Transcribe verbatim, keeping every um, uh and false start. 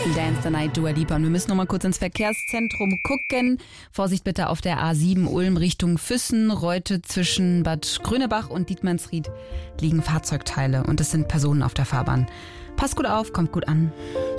Dance the Night, Dua Lipa. Und wir müssen noch mal kurz ins Verkehrszentrum gucken. Vorsicht bitte auf der A sieben Ulm Richtung Füssen. Reute zwischen Bad Grönebach und Dietmannsried liegen Fahrzeugteile und es sind Personen auf der Fahrbahn. Passt gut auf, kommt gut an.